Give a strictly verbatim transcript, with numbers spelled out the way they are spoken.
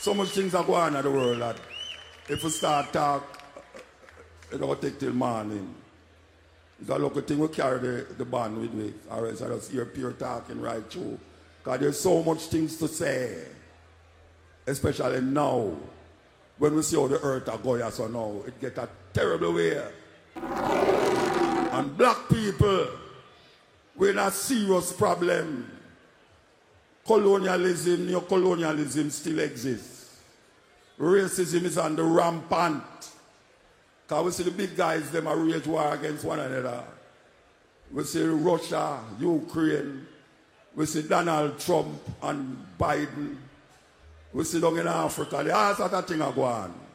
so much things are going on in the world that if we start talk, it don't take till morning. It's a local thing we carry the, the band with me. Or else I just hear pure talking right through. Because there's so much things to say. Especially now. When we see how the earth are going so now, it get a terrible way. And black people, we're in a serious problem. Colonialism, neo-colonialism still exists. Racism is on the rampant. Because we see the big guys, them are wage war against one another. We see Russia, Ukraine. We see Donald Trump and Biden. We see down in Africa. There are sort of things are going on.